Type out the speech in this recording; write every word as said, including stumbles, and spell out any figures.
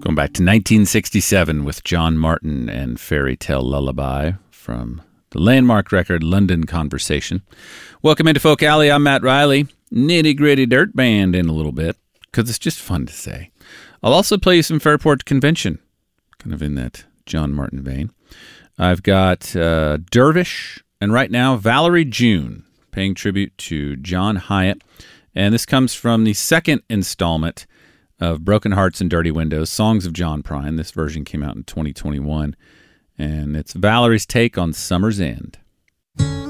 Going back to nineteen sixty-seven with John Martin and Fairy Tale Lullaby from the landmark record London Conversation. Welcome into Folk Alley. I'm Matt Riley. Nitty Gritty Dirt Band in a little bit because it's just fun to say. I'll also play you some Fairport Convention, kind of in that John Martin vein. I've got uh, Dervish and right now Valerie June paying tribute to John Hyatt. And this comes from the second installment of Broken Hearts and Dirty Windows, Songs of John Prine. This version came out in twenty twenty-one, and it's Valerie's take on Summer's End.